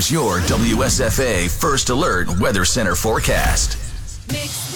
Here's your WSFA First Alert Weather Center forecast. Mix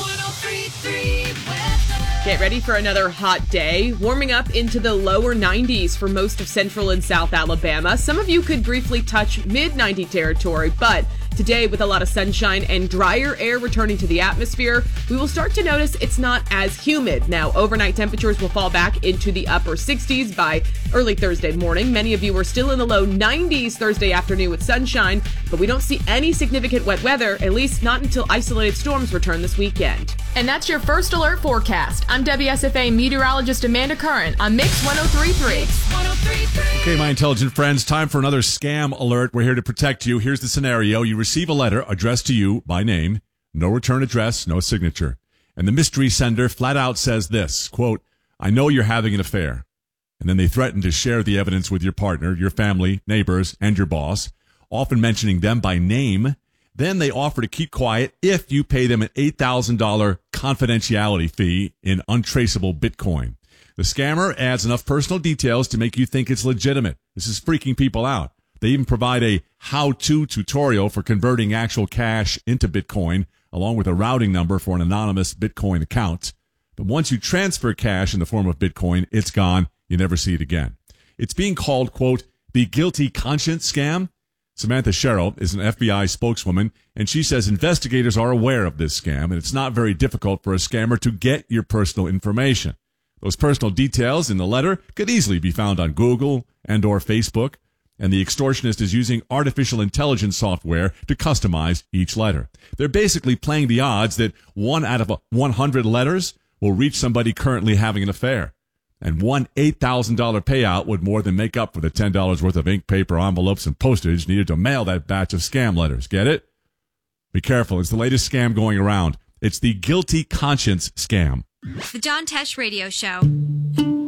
103.3 weather. Get ready for another hot day, warming up into the lower 90s for most of central and south Alabama. Some of you could briefly touch mid-90 territory, but today, with a lot of sunshine and drier air returning to the atmosphere, we will start to notice it's not as humid. Now, overnight temperatures will fall back into the upper 60s by early Thursday morning. Many of you are still in the low 90s Thursday afternoon with sunshine, but we don't see any significant wet weather, at least not until isolated storms return this weekend. And that's your First Alert forecast. I'm WSFA meteorologist Amanda Curran on Mix 103.3. Mix 103.3. Okay, my intelligent friends, time for another scam alert. We're here to protect you. Here's the scenario. You receive a letter addressed to you by name, no return address, no signature. And the mystery sender flat out says this, quote, "I know you're having an affair." And then they threaten to share the evidence with your partner, your family, neighbors, and your boss, often mentioning them by name. Then they offer to keep quiet if you pay them an $8,000 confidentiality fee in untraceable Bitcoin. The scammer adds enough personal details to make you think it's legitimate. This is freaking people out. They even provide a how-to tutorial for converting actual cash into Bitcoin, along with a routing number for an anonymous Bitcoin account. But once you transfer cash in the form of Bitcoin, it's gone. You never see it again. It's being called, quote, the guilty conscience scam. Samantha Sherrill is an FBI spokeswoman, and she says investigators are aware of this scam, and it's not very difficult for a scammer to get your personal information. Those personal details in the letter could easily be found on Google and or Facebook, and the extortionist is using artificial intelligence software to customize each letter. They're basically playing the odds that 1 out of 100 letters will reach somebody currently having an affair. And one $8,000 payout would more than make up for the $10 worth of ink, paper, envelopes, and postage needed to mail that batch of scam letters. Get it? Be careful. It's the latest scam going around. It's the guilty conscience scam. The John Tesh Radio Show.